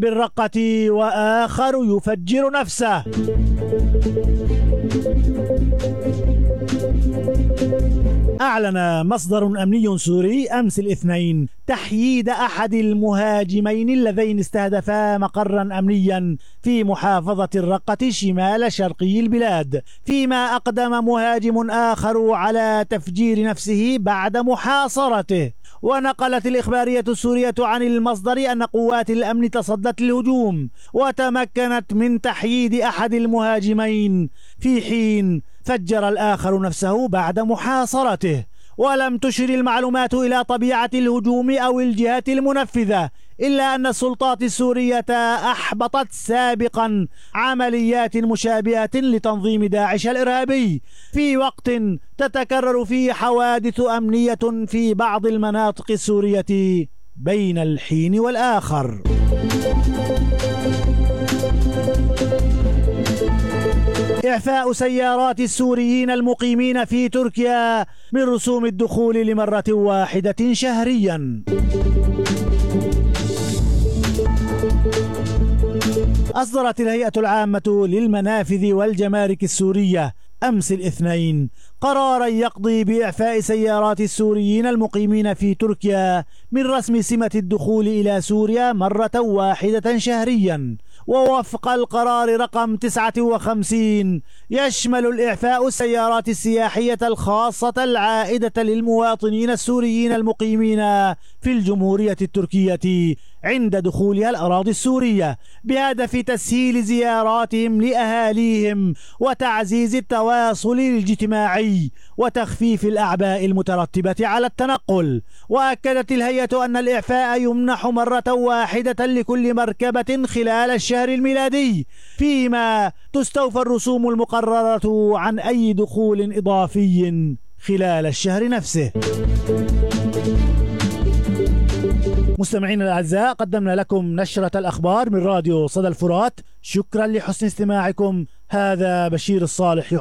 بالرقة وآخر يفجر نفسه. أعلن مصدر أمني سوري أمس الاثنين تحييد أحد المهاجمين اللذين استهدفا مقرا أمنيا في محافظة الرقة شمال شرقي البلاد، فيما أقدم مهاجم آخر على تفجير نفسه بعد محاصرته. ونقلت الإخبارية السورية عن المصدر أن قوات الأمن تصدت للهجوم وتمكنت من تحييد أحد المهاجمين، في حين فجر الآخر نفسه بعد محاصرته. ولم تشر المعلومات إلى طبيعة الهجوم أو الجهات المنفذة، إلا أن السلطات السورية أحبطت سابقا عمليات مشابهة لتنظيم داعش الإرهابي في وقت تتكرر فيه حوادث أمنية في بعض المناطق السورية بين الحين والآخر. إعفاء سيارات السوريين المقيمين في تركيا من رسوم الدخول لمرة واحدة شهريا. أصدرت الهيئة العامة للمنافذ والجمارك السورية أمس الاثنين قرارا يقضي بإعفاء سيارات السوريين المقيمين في تركيا من رسم سمة الدخول إلى سوريا مرة واحدة شهريا. ووفق القرار رقم 59 يشمل الإعفاء السيارات السياحية الخاصة العائدة للمواطنين السوريين المقيمين في الجمهورية التركية عند دخولها الأراضي السورية، بهدف تسهيل زياراتهم لأهاليهم وتعزيز التواصل الاجتماعي وتخفيف الأعباء المترتبة على التنقل. وأكدت الهيئة أن الإعفاء يمنح مرة واحدة لكل مركبة خلال الشهر الميلادي، فيما تستوفى الرسوم المقررة عن أي دخول إضافي خلال الشهر نفسه. مستمعينا الأعزاء، قدمنا لكم نشرة الأخبار من راديو صدى الفرات. شكرا لحسن استماعكم. هذا بشير الصالح.